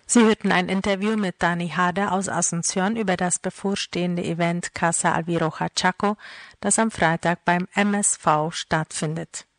Sie hörten ein Interview mit Dani Hader aus Asunción über das bevorstehende Event Casa Alviroja Chaco, das am Freitag beim MSV stattfindet.